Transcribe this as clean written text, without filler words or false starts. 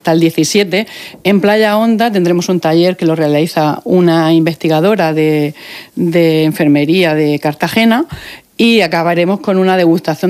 Hasta el 17, en Playa Honda tendremos un taller que lo realiza una investigadora de enfermería de Cartagena y acabaremos con una degustación